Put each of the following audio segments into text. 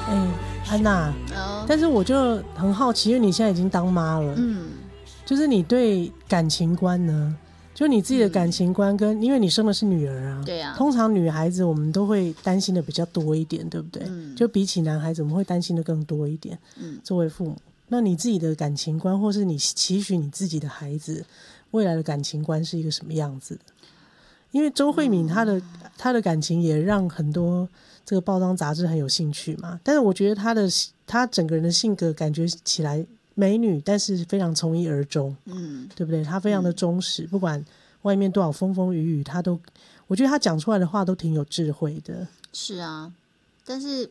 安娜，但是我就很好奇，因为你现在已经当妈了，就是你对感情观呢？就你自己的感情观跟，因为你生的是女儿啊， 对啊， 通常女孩子我们都会担心的比较多一点，对不对？就比起男孩子，我们会担心的更多一点。作为父母，那你自己的感情观，或是你期许你自己的孩子未来的感情观是一个什么样子的？因为周慧敏她的感情也让很多这个报章杂志很有兴趣嘛，但是我觉得她整个人的性格感觉起来美女，但是非常从一而终，对不对？她非常的忠实，不管外面多少风风雨雨，我觉得她讲出来的话都挺有智慧的。 是啊，但是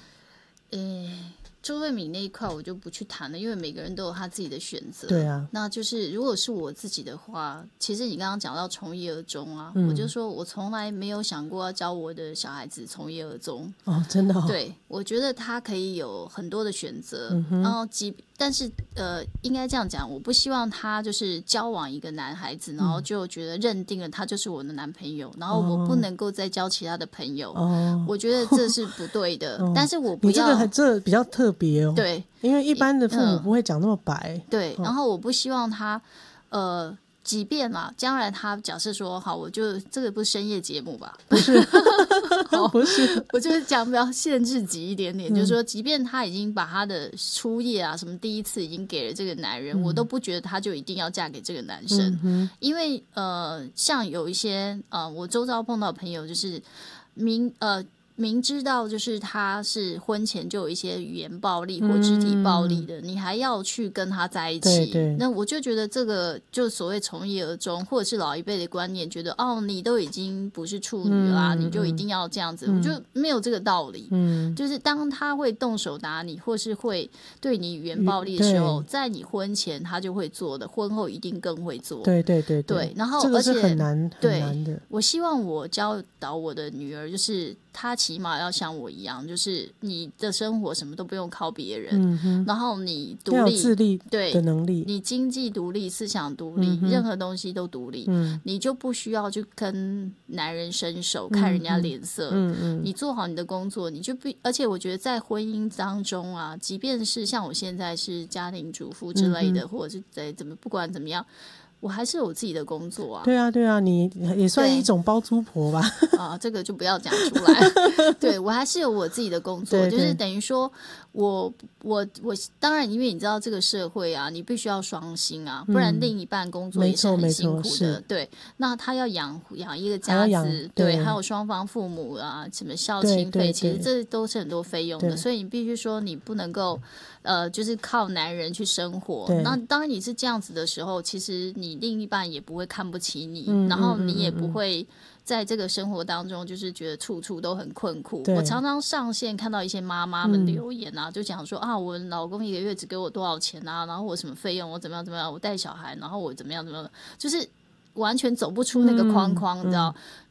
周慧敏那一块我就不去谈了，因为每个人都有他自己的选择。 对啊， 那就是如果是我自己的话，其实你刚刚讲到从一而终啊，我就说我从来没有想过要教我的小孩子从一而终。 哦，真的哦。 对，我觉得他可以有很多的选择，然后但是应该这样讲，我不希望他就是交往一个男孩子，然后就觉得认定了他就是我的男朋友，然后我不能够再交其他的朋友。我觉得这是不对的。但是我不要， 你这比较特别哦。 对， 因为一般的父母不会讲那么白。 对，然后我不希望他即便啦，将来他假设说好，我就这个不是深夜节目吧？ 不是，不是， 我就是讲比较限制级一点点，就是说，即便他已经把他的初夜啊，什么第一次已经给了这个男人，我都不觉得他就一定要嫁给这个男生，因为像有一些我周遭碰到的朋友，就是明知道就是他是婚前就有一些语言暴力或肢体暴力的，你还要去跟他在一起， 对， 那我就觉得这个就所谓从一而终，或者是老一辈的观念，觉得你都已经不是处女啦，你就一定要这样子，我就没有这个道理。就是当他会动手打你，或是会对你语言暴力的时候，在你婚前他就会做的，婚后一定更会做。对，然后这个是而且很难的。 我希望我教导我的女儿，就是她起码要像我一样，就是你的生活什么都不用靠别人，然后你独立， 要有自立的能力， 你经济独立、思想独立，任何东西都独立，你就不需要去跟男人伸手，看人家脸色。你做好你的工作，你就不。而且我觉得在婚姻当中啊，即便是像我现在是家庭主妇之类的，或者是在不管怎么样。我还是有自己的工作啊。 对啊，你也算一种包租婆吧。 这个就不要讲出来。对，我还是有我自己的工作，就是等于说我当然，因为你知道这个社会啊，你必须要双薪啊，不然另一半工作也是很辛苦的。对，那他要养一个家子，对，还有双方父母啊，什么孝亲费，其实这都是很多费用的，所以你必须说你不能够就是靠男人去生活。那当然你是这样子的时候，其实你另一半也不会看不起你，然后你也不会在这个生活当中就是觉得处处都很困苦。我常常上线看到一些妈妈们留言啊，就讲说我老公一个月只给我多少钱啊，然后我什么费用，我怎么样，我带小孩，然后我怎么样，就是完全走不出那个框框，你知道。